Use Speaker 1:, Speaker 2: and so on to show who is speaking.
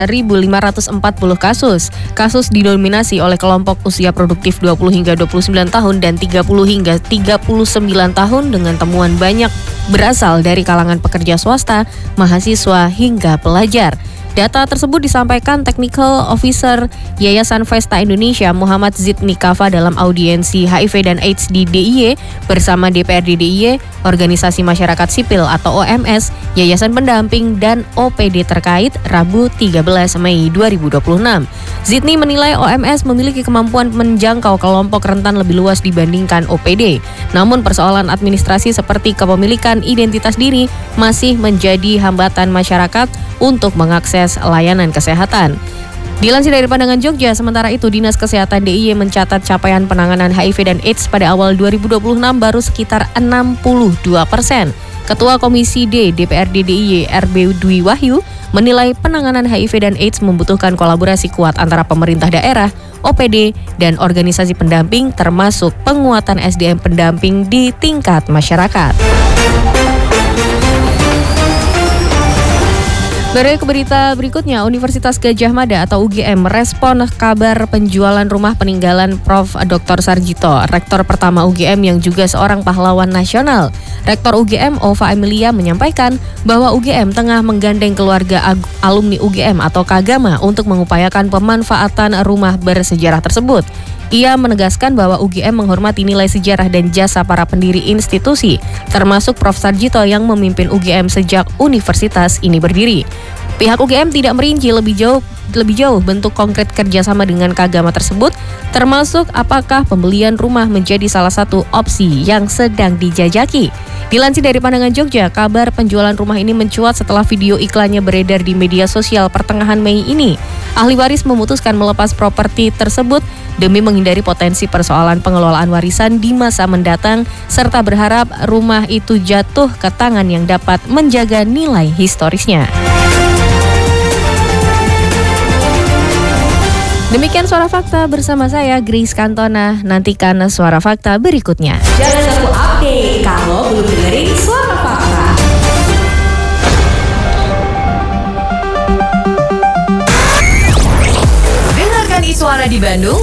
Speaker 1: 1.540 kasus. Kasus didominasi oleh kelompok usia produktif 20 hingga 29 tahun dan 30 hingga 39 tahun dengan temuan banyak berasal dari kalangan pekerja swasta, mahasiswa hingga pelajar. Data tersebut disampaikan Technical Officer Yayasan Vesta Indonesia Muhammad Zidni Kafa dalam audiensi HIV dan AIDS di DIY bersama DPRD DIY, Organisasi Masyarakat Sipil atau OMS, Yayasan Pendamping dan OPD terkait Rabu 13 Mei 2026. Zidni menilai OMS memiliki kemampuan menjangkau kelompok rentan lebih luas dibandingkan OPD. Namun persoalan administrasi seperti kepemilikan identitas diri masih menjadi hambatan masyarakat untuk mengakses layanan kesehatan. Dilansir dari Pandangan Jogja, sementara itu Dinas Kesehatan DIY mencatat capaian penanganan HIV dan AIDS pada awal 2026 baru sekitar 62%. Ketua Komisi D DPRD DIY RB Dwi Wahyu menilai penanganan HIV dan AIDS membutuhkan kolaborasi kuat antara pemerintah daerah, OPD, dan organisasi pendamping termasuk penguatan SDM pendamping di tingkat masyarakat. Beralih ke berita berikutnya, Universitas Gadjah Mada atau UGM merespon kabar penjualan rumah peninggalan Prof. Dr. Sarjito, rektor pertama UGM yang juga seorang pahlawan nasional. Rektor UGM Ova Emilia menyampaikan bahwa UGM tengah menggandeng keluarga alumni UGM atau Kagama untuk mengupayakan pemanfaatan rumah bersejarah tersebut. Ia menegaskan bahwa UGM menghormati nilai sejarah dan jasa para pendiri institusi, termasuk Prof. Sarjito yang memimpin UGM sejak universitas ini berdiri. Pihak UGM tidak merinci lebih jauh bentuk konkret kerjasama dengan Kagama tersebut, termasuk apakah pembelian rumah menjadi salah satu opsi yang sedang dijajaki. Dilansir dari Pandangan Jogja, kabar penjualan rumah ini mencuat setelah video iklannya beredar di media sosial pertengahan Mei ini. Ahli waris memutuskan melepas properti tersebut demi menghindari potensi persoalan pengelolaan warisan di masa mendatang, serta berharap rumah itu jatuh ke tangan yang dapat menjaga nilai historisnya. Demikian Suara Fakta bersama saya, Grace Kantona. Nantikan Suara Fakta berikutnya.
Speaker 2: Jangan lupa update kalau belum dengerin Suara Fakta. Dengarkan Suara di Bandung